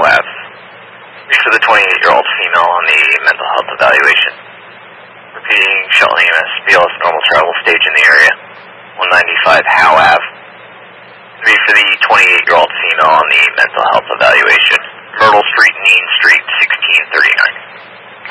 Howe Ave. For the 28-year-old female on the mental health evaluation. Repeating, Shelton EMS, BLS normal travel stage in the area. 195 Howe Ave. For the 28-year-old female on the mental health evaluation. Myrtle Street, Nean Street, 1639.